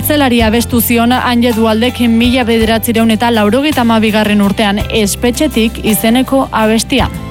Kartzelari abestu zion Anje Dualdek 1982 urtean espetxetik izeneko abestia.